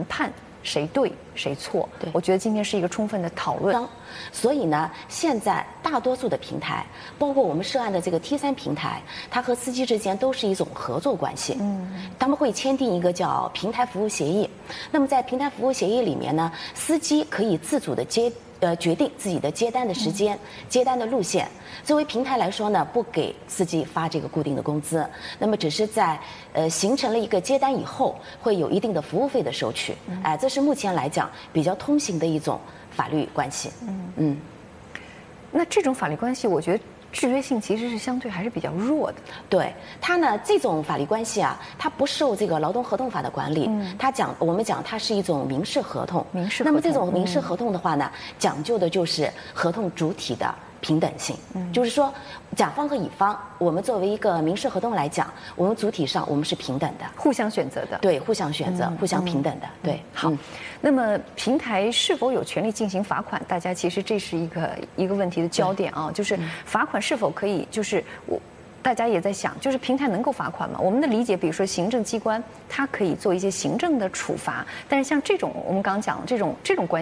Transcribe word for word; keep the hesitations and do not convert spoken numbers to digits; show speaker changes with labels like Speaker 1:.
Speaker 1: 谈判谁对谁错。
Speaker 2: 对，
Speaker 1: 我觉得今天是一个充分的讨论。
Speaker 2: 所以呢，现在大多数的平台，包括我们涉案的这个 T 三平台，它和司机之间都是一种合作关系。嗯，他们会签订一个叫平台服务协议。那么在平台服务协议里面呢，司机可以自主的接。呃，决定自己的接单的时间、接单的路线。作为平台来说呢，不给司机发这个固定的工资，那么只是在呃形成了一个接单以后，会有一定的服务费的收取。哎、呃，这是目前来讲比较通行的一种法律关系。嗯嗯，
Speaker 1: 那这种法律关系，我觉得制约性其实是相对还是比较弱的。
Speaker 2: 对它呢，这种法律关系啊，它不受这个劳动合同法的管理。嗯，它讲我们讲它是一种民事合同。
Speaker 1: 民事合同。
Speaker 2: 那么这种民事合同的话呢，嗯、讲究的就是合同主体的平等性。嗯，就是说，甲方和乙方，我们作为一个民事合同来讲，我们主体上我们是平等的，
Speaker 1: 互相选择的。
Speaker 2: 对，互相选择，嗯、互相平等的。嗯、对，
Speaker 1: 好。嗯、那么平台是否有权利进行罚款？大家其实这是一个一个问题的焦点啊，就是罚款是否可以，就是我。大家也在想，就是平台能够罚款吗？我们的理解，比如说行政机关，它可以做一些行政的处罚，但是像这种我们刚刚讲这种这种关系。